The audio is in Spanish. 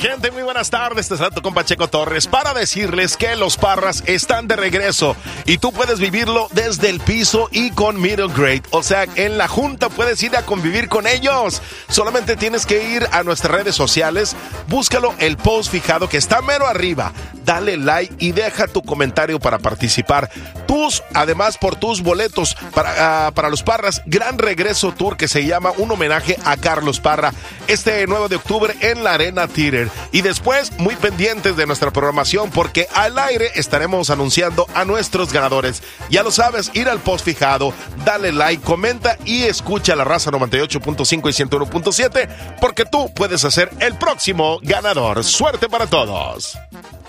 Gente, muy buenas tardes. Te saludo con Pacheco Torres para decirles que los Parras están de regreso y tú puedes vivirlo desde el piso y con Middle Grade. O sea, en la junta puedes ir a convivir con ellos. Solamente tienes que ir a nuestras redes sociales, búscalo el post fijado que está mero arriba. Dale like y deja tu comentario para participar. Además, por tus boletos para los Parras, gran regreso tour que se llama un homenaje a Carlos Parra este 9 de octubre en la Arena Theater. Y después, muy pendientes de nuestra programación porque al aire estaremos anunciando a nuestros ganadores. Ya lo sabes, ir al post fijado, dale like, comenta y escucha La Raza 98.5 y 101.7 porque tú puedes ser el próximo ganador. Suerte para todos.